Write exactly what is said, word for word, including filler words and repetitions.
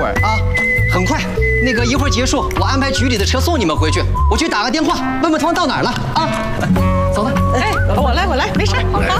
会儿啊，很快，那个一会儿结束，我安排局里的车送你们回去。我去打个电话，问问他们到哪儿了啊。走了， 哎，我来，我来，没事。